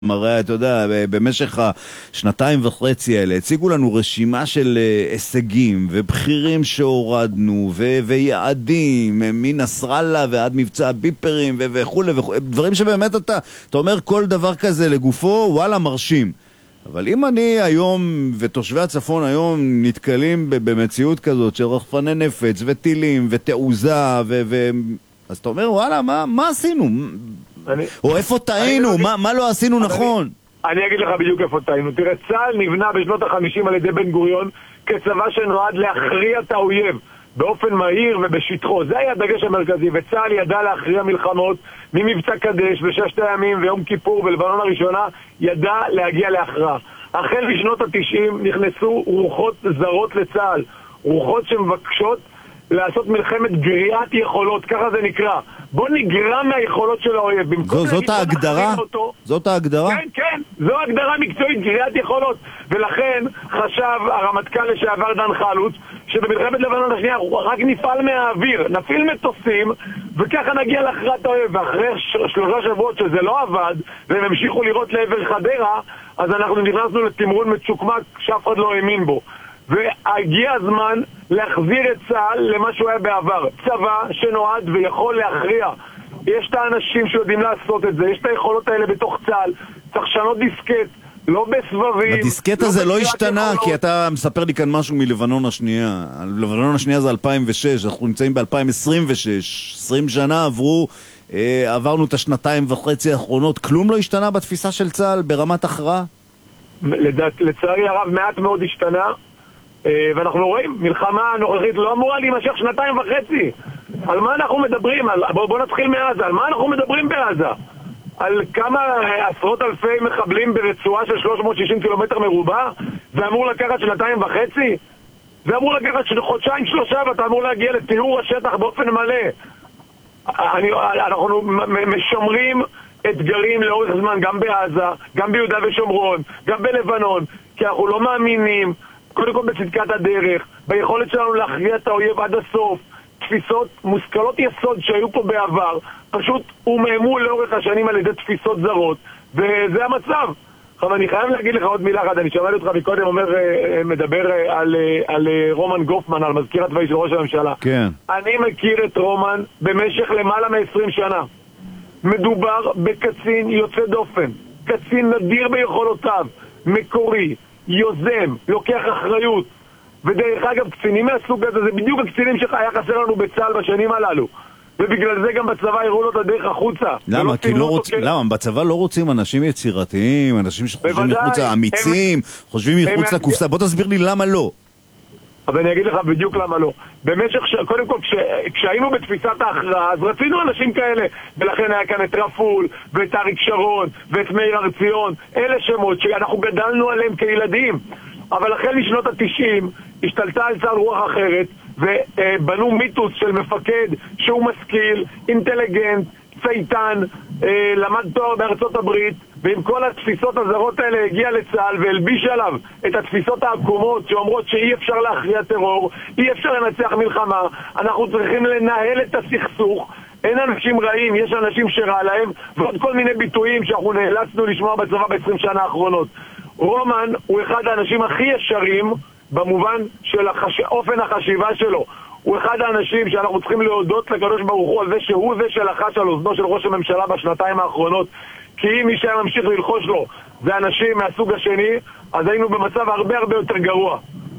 הרי אתה יודע, במשך השנתיים וחצי האלה הציגו לנו רשימה של הישגים ובחירים שהורדנו ויעדים מנסראללה ועד מבצע הביפרים וכו' וכו', דברים שבאמת אתה אומר כל דבר כזה לגופו, וואלה מרשים. אבל אם אני היום ותושבי הצפון היום נתקלים במציאות כזאת של רחפני נפץ וטילים ותעוזה אז אתה אומר וואלה מה עשינו? או איפה טעינו? מה לא עשינו נכון? אני אגיד לך בדיוק איפה טעינו. תראה, צה"ל נבנה בשנות ה-50 על ידי בן גוריון כצבא שנועד להכריע את האויב באופן מהיר ובשטחו. זה היה הדגש המרכזי, וצה"ל ידע להכריע מלחמות ממבצע קדש וששת הימים ויום כיפור ולבנון הראשונה, ידע להגיע להכרעה. החל בשנות ה-90 נכנסו רוחות זרות לצה"ל, רוחות שמבקשות לעשות מלחמת גריעת יכולות, ככה זה נקרא. בוא נגרע מהיכולות של האויב. זאת ההגדרה? זאת ההגדרה? כן, כן. זו הגדרה מקצועית, גריעת יכולות. ולכן חשב הרמטכ"ל לשעבר דן חלוץ, שבמלחמת לבנון השנייה רק נפעל מהאוויר, נפעיל מטוסים, וככה נגיע להכרעת האויב. ואחרי 3 שבועות שזה לא עבד, והם המשיכו לראות לעבר חדרה, אז אנחנו נכנסנו לתמרון מצ'וקמק שאף אחד לא האמין בו. והגיע הזמן להחזיר את צה"ל למה שהוא היה בעבר. צבא שנועד ויכול להכריע. יש את האנשים שיודעים לעשות את זה, יש את היכולות האלה בתוך צה"ל. צריך לשנות דיסקט, לא בסבבים. הדיסקט הזה לא השתנה, כי אתה מספר לי כאן משהו מלבנון השנייה. לבנון השנייה זה 2006, אנחנו נמצאים ב-2026. 20 שנה עברו, עברנו את השנתיים וחצי האחרונות. כלום לא השתנה בתפיסה של צה"ל ברמת הכרעה? לצערי הרב מעט מאוד השתנה. ואנחנו רואים, מלחמה הנוכחית לא אמורה להימשך 2.5. על מה אנחנו מדברים? בוא נתחיל מעזה. על מה אנחנו מדברים בעזה? על כמה עשרות אלפי מחבלים ברצועה של 360 קילומטר מרובע? זה אמור לקחת 2.5? זה אמור לקחת 2-3 חודשים, ואתה אמור להגיע לטיהור השטח באופן מלא. אנחנו משמרים אתגרים לאורך זמן, גם בעזה, גם ביהודה ושומרון, גם בלבנון, כי אנחנו לא מאמינים קודם כל בצדקת הדרך, ביכולת שלנו להכריע את האויב עד הסוף. תפיסות מושכלות יסוד שהיו פה בעבר פשוט הוממו לאורך השנים על ידי תפיסות זרות, וזה המצב. עכשיו אני חייב להגיד לך עוד מילה אחת. אני שמעתי אותך מקודם מדבר על רומן גופמן, על מזכיר הצבאי של ראש הממשלה. כן. אני מכיר את רומן במשך למעלה מ-20 שנה. מדובר בקצין יוצא דופן, קצין נדיר ביכולותיו, מקורי, יוזם, לוקח אחריות. ודרך אגב, קצינים מהסוג הזה זה בדיוק הקצינים שהיה חסר לנו בצה"ל בשנים הללו, ובגלל זה גם בצבא הראו לו את הדרך החוצה. למה? כי לא רוצים, למה? בצבא לא רוצים אנשים יצירתיים, אנשים שחושבים מחוץ, אמיצים, חושבים מחוץ לקופסה. בוא תסביר לי למה לא. אבל אני אגיד לך בדיוק למה לא. קודם כל, כשהיינו בתפיסת ההכרעה, אז רצינו אנשים כאלה, ולכן היה כאן את רפול, ואת אריק שרון, ואת מאיר ארציון, אלה שמות שאנחנו גדלנו עליהם כילדים. אבל החל משנות ה-90 השתלטה על צה"ל רוח אחרת, ובנו מיתוס של מפקד שהוא משכיל, אינטליגנט, צייתן, למד תואר בארצות הברית, ועם כל התפיסות הזרות האלה הגיע לצה"ל והלביש עליו את התפיסות העקומות שאומרות שאי אפשר להכריע טרור, אי אפשר לנצח מלחמה, אנחנו צריכים לנהל את הסכסוך. אין אנשים רעים, יש אנשים שרע להם, ועוד כל מיני ביטויים שאנחנו נאלצנו לשמוע בצבא ב-20 שנה האחרונות. רומן הוא אחד האנשים הכי ישרים במובן של אופן החשיבה שלו. הוא אחד האנשים שאנחנו צריכים להודות לקדוש ברוך הוא על זה שהוא זה שלחש על אוזנו של ראש הממשלה בשנתיים האחרונות. כי אם מי שהיה ממשיך ללחוש לו זה אנשים מהסוג השני, אז היינו במצב הרבה הרבה יותר גרוע.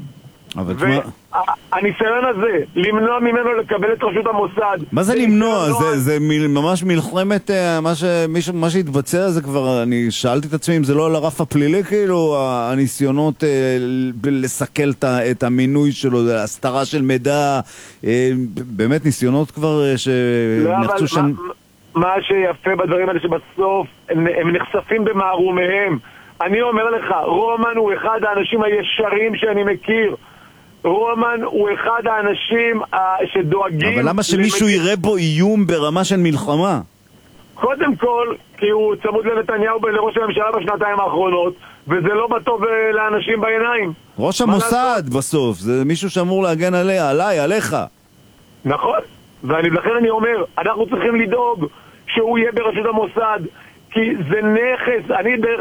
והניסיון הזה למנוע ממנו לקבל את רשות המוסד. מה זה למנוע? זה ממש מלחמת מה שהתבצע. זה כבר, אני שאלתי את עצמי אם זה לא על הרף הפלילי, כאילו הניסיונות לסכל את המינוי שלו, הסתרה של מידע, באמת ניסיונות כבר שנחצו שם. מה שיפה בדברים האלה שבסוף הם נחשפים במערומיהם. אני אומר לך, רומן הוא אחד האנשים הישרים שאני מכיר. רומן הוא אחד האנשים שדואגים. אבל למה שמישהו יראה בו איום ברמה של מלחמה? קודם כל, כי הוא צמוד לנתניהו ולראש הממשלה בשנתיים האחרונות, וזה לא בטוב לאנשים בעיניים. ראש המוסד בסוף, זה מישהו שאמור להגן עליי, עליך. נכון, ולכן אני אומר, אנחנו צריכים לדאוג שהוא יהיה בראשות המוסד, כי זה נכס. אני דרך